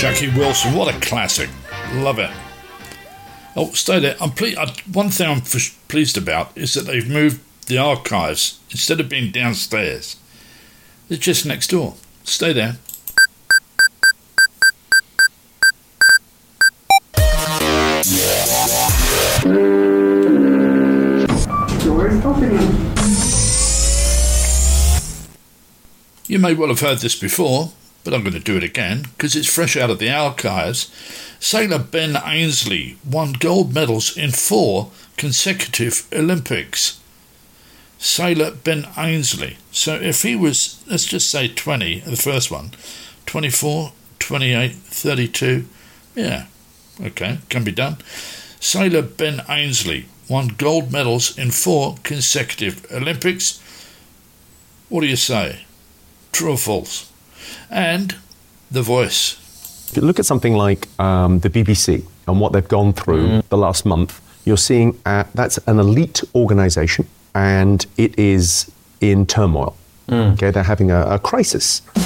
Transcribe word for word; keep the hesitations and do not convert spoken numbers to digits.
Jackie Wilson, what a classic. Love it. Oh, stay there. I'm ple- I, one thing I'm f- pleased about is that they've moved the archives. Instead of being downstairs, they're just next door. Stay there. George Buckingham. You may well have heard this before, but I'm going to do it again because it's fresh out of the archives. Sailor Ben Ainslie won gold medals in four consecutive Olympics. Sailor Ben Ainslie. So if he was, let's just say twenty, the first one, twenty-four, twenty-eight, thirty-two, yeah, okay, can be done. Sailor Ben Ainslie won gold medals in four consecutive Olympics. What do you say? True or false? And The Voice. If you look at something like um, the B B C and what they've gone through mm. the last month, you're seeing uh, that's an elite organisation and it is in turmoil. Mm. Okay, they're having a, a crisis.